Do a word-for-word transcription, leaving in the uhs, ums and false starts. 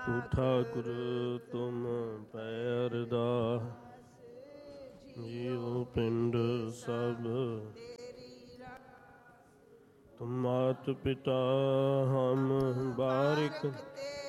ਤੂੰ ਠਾਕੁਰ ਤੁਮ ਪੈ ਅਰਦਾਸ, ਜੀਉ ਪਿੰਡ ਸਭ ਤੁਮ ਮਾਤ ਪਿਤਾ ਹਮ ਬਾਰਿਕ